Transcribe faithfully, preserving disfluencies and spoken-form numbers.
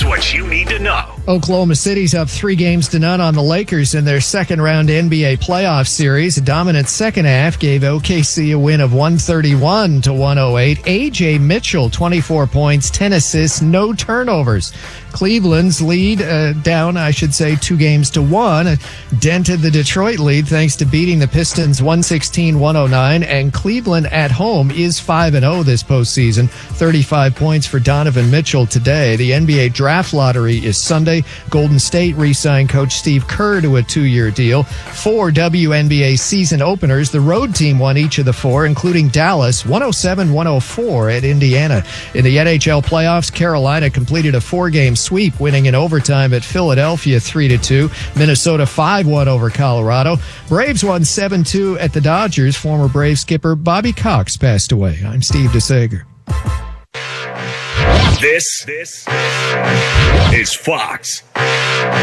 what you need to know. Oklahoma City's up three games to none on the Lakers in their second-round N B A playoff series. A dominant second half gave O K C a win of one thirty-one to one oh eight. A J Mitchell, twenty-four points, ten assists, no turnovers. Cleveland's lead uh, down, I should say, two games to one. Uh, dented the Detroit lead thanks to beating the Pistons one sixteen to one oh nine. And Cleveland at home is five and oh this postseason. thirty-five points for Donovan Mitchell today. The N B A draft lottery is Sunday. Golden State re-signed coach Steve Kerr to a two-year deal. Four W N B A season openers. The road team won each of the four, including Dallas, one oh seven to one oh four at Indiana. In the N H L playoffs, Carolina completed a four-game sweep, winning in overtime at Philadelphia three to two. Minnesota five one over Colorado. Braves won seven two at the Dodgers. Former Brave skipper Bobby Cox passed away. I'm Steve DeSager. This, this is Fox.